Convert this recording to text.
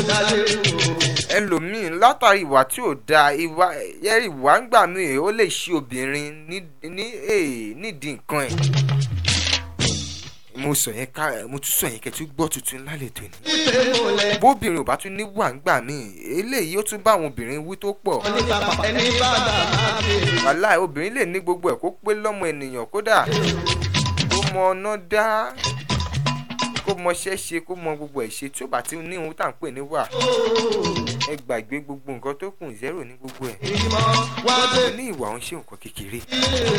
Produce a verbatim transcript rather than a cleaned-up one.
ẹlòmíì látàrí ìwà tí ò dáa ìwà yẹ́rì ìwà ń gbà mí ó lè ṣe obìnrin nídìí nǹkan ẹ̀. mo sọ yẹn ká mo tún sọ yẹn kẹtù gbọ́ tuntun lálẹ́ tó ní. bóbìnrin ò bá tún ní wà ń gbà mí eléyìí ó tún bá àwọn obìnrin wí tó pọ̀. wàláì obìnrin lè ní gbogbo ẹ̀ kó pé lọ́mọ ènìyàn kódà kó mọ ọ̀nà dá kó mọ ṣẹ́ṣe kó mọ gbogbo ẹ̀ ṣe tí ó bá ti ní ohun tá à ń pè ní wà ẹ gbàgbé gbogbo nǹkan tó kù zero ní gbogbo ẹ̀ ní ìwà òun ṣe nǹkan kékeré.